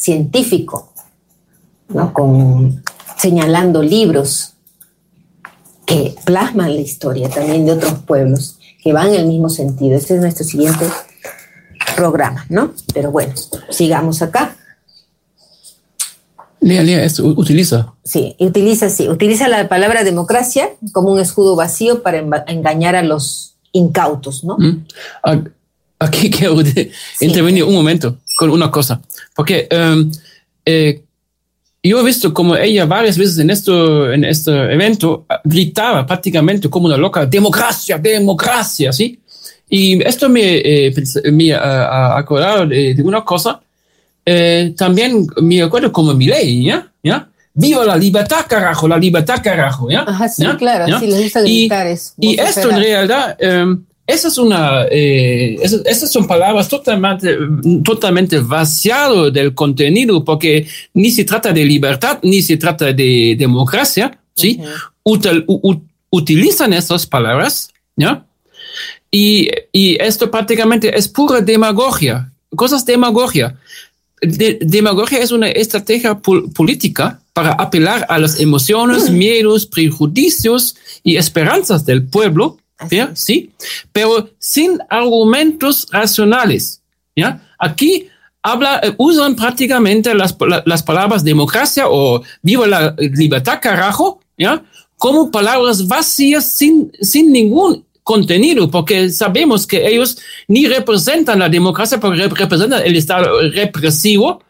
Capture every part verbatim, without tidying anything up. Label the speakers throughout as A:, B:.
A: científico, ¿no? Con, señalando libros que plasman la historia también de otros pueblos que van en el mismo sentido. Ese es nuestro siguiente programa, ¿no? Pero bueno, sigamos acá.
B: Lea, lea, esto utiliza.
A: Sí, utiliza, sí, utiliza la palabra democracia como un escudo vacío para engañar a los incautos, ¿no?
B: ¿Mm? Aquí quiero sí. intervenir un momento con una cosa, porque um, eh, yo he visto como ella varias veces en, esto, en este evento gritaba prácticamente como una loca, democracia, democracia, ¿sí? Y esto me, eh, me ha acordado de, de una cosa. Eh, también me acuerdo como Milei, ¿ya? ¿ya? ¡Viva la libertad, carajo! ¡La libertad, carajo! ¿ya?
A: Ajá, sí,
B: ¿ya?
A: claro,
B: ¿ya?
A: sí, les gusta gritar eso.
B: Y esto en realidad, eh, esa es una, eh, esas, esas son palabras totalmente, totalmente vaciadas del contenido, porque ni se trata de libertad, ni se trata de democracia, ¿sí? Uh-huh. Util, u, utilizan esas palabras, ¿ya? Y, y esto prácticamente es pura demagogia, cosas demagogia. De, demagogia es una estrategia pol- política para apelar a las emociones, miedos, prejuicios y esperanzas del pueblo, ¿ya? ¿Sí? Pero sin argumentos racionales, ¿ya? Aquí habla, usan prácticamente las, las palabras democracia o viva la libertad, carajo, ¿ya? Como palabras vacías sin, sin ningún contenido, porque sabemos que ellos ni representan la democracia, porque representan el Estado represivo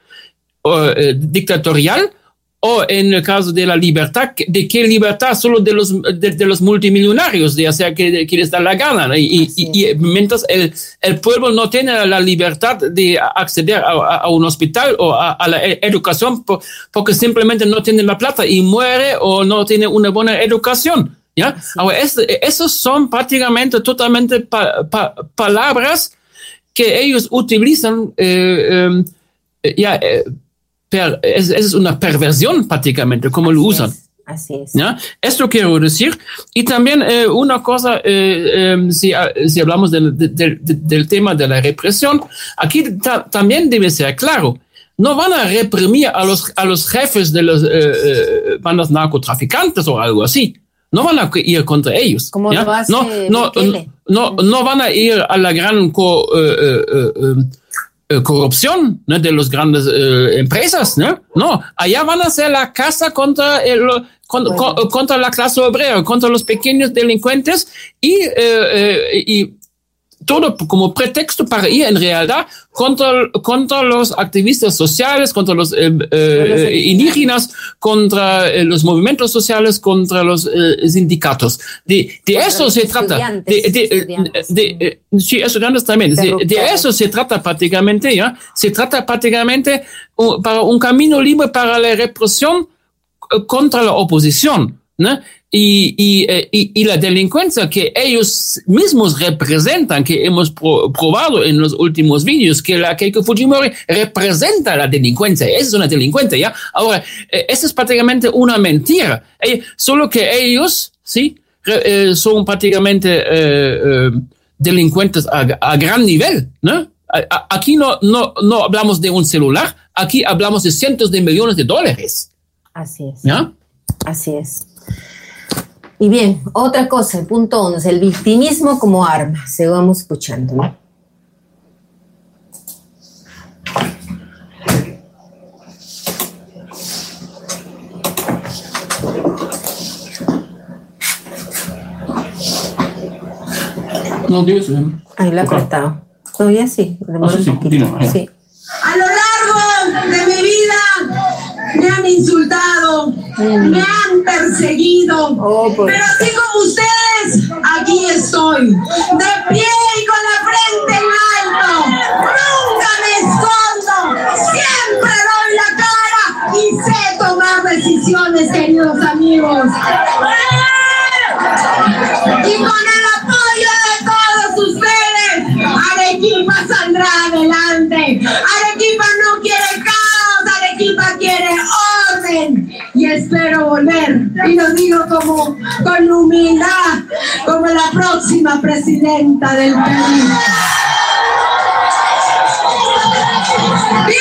B: o eh, dictatorial, o en el caso de la libertad, ¿de qué libertad? Solo de los, de, de los multimillonarios, de hacer que, que les da la gana, ¿no? y, y, y mientras el, el pueblo no tiene la libertad de acceder a, a un hospital o a, a la educación por, porque simplemente no tiene la plata y muere o no tiene una buena educación. ¿Ya? Sí. Ahora, es, esos son prácticamente totalmente pa, pa, palabras que ellos utilizan, eh, eh, ya, eh, per, es, es una perversión prácticamente, como
A: así
B: lo usan.
A: Es, así es.
B: ¿Ya? Esto quiero decir. Y también eh, una cosa, eh, eh, si, si hablamos del, del, del, del tema de la represión, aquí ta, también debe ser claro. No van a reprimir a los, a los jefes de los, eh, eh, bandas narcotraficantes o algo así. No van a ir contra ellos.
A: Como
B: ¿ya?
A: lo hace
B: no, no, no, no van a ir a la gran co, eh, eh, eh, corrupción, ¿no? De las grandes eh, empresas. ¿no? no, allá van a hacer la caza contra, el, con, bueno. con, contra la clase obrera, contra los pequeños delincuentes y, eh, eh, y todo como pretexto para ir en realidad contra, contra los activistas sociales, contra los eh, eh, indígenas, contra eh, los movimientos sociales, contra los eh, sindicatos. De, de eso se trata. De, de, de, de, de, sí, estudiantes también. De, de eso se trata prácticamente, ¿ya? Se trata prácticamente uh, para un camino libre para la represión uh, contra la oposición, ¿no? Y, y, y, y la delincuencia que ellos mismos representan, que hemos pro, probado en los últimos vídeos, que la Keiko Fujimori representa la delincuencia. Esa es una delincuencia, ¿ya? Ahora, eh, esa es prácticamente una mentira. Eh, solo que ellos, ¿sí? Eh, son prácticamente eh, eh, delincuentes a, a gran nivel, ¿no? A, a, aquí no, no, no hablamos de un celular, aquí hablamos de cientos de millones de dólares.
A: Así es.
B: ¿Ya?
A: Así es. Y bien, otra cosa, el punto once, el victimismo como arma. Sigamos escuchando, ¿no?
B: No, Dios.
A: Ahí lo ha cortado. Todavía sí.
B: Ah, sí, sí,
A: sí.
C: A lo largo de mi vida me han insultado, mm. me han perseguido, oh, pues. Pero así como ustedes, aquí estoy, de pie y con la frente en alto. Nunca me escondo, siempre doy la cara y sé tomar decisiones, queridos amigos. Y con el apoyo de todos ustedes, Arequipa saldrá adelante. Arequipa no quiere caos, Arequipa quiere orden. Y espero volver, y lo digo como con humildad, como la próxima presidenta del Perú.